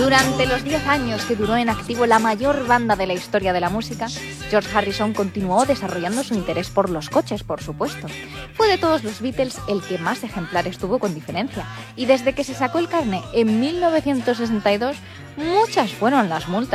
Durante los 10 años que duró en activo la mayor banda de la historia de la música, George Harrison continuó desarrollando su interés por los coches, por supuesto. Fue de todos los Beatles el que más ejemplares tuvo con diferencia, y desde que se sacó el carné en 1962, muchas fueron las multas